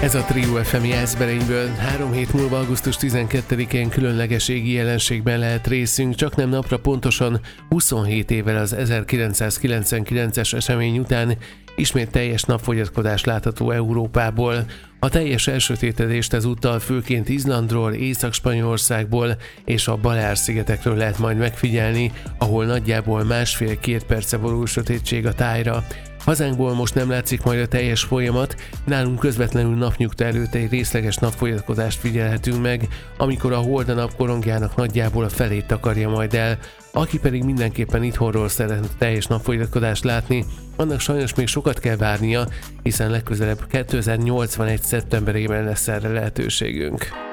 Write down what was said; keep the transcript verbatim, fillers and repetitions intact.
Ez a Trio ef em Jászberényből. Három hét múlva augusztus tizenkettedikén különleges égi jelenségben lehet részünk, csak nem napra pontosan huszonhét évvel az ezerkilencszázkilencvenkilences esemény után ismét teljes napfogyatkozás látható Európából. A teljes elsötétedést ezúttal főként Izlandról, Észak-Spanyolországból és a Baleár-szigetekről lehet majd megfigyelni, ahol nagyjából másfél-két perce borul sötétség a tájra. Hazánkból most nem látszik majd a teljes folyamat, nálunk közvetlenül napnyugta előtt egy részleges napfogyatkozást figyelhetünk meg, amikor a hold a nap korongjának nagyjából a felét takarja majd el. Aki pedig mindenképpen itthonról szeretne teljes napfogyatkozást látni, annak sajnos még sokat kell várnia, hiszen legközelebb kétezer-nyolcvanegy szeptemberében lesz erre lehetőségünk.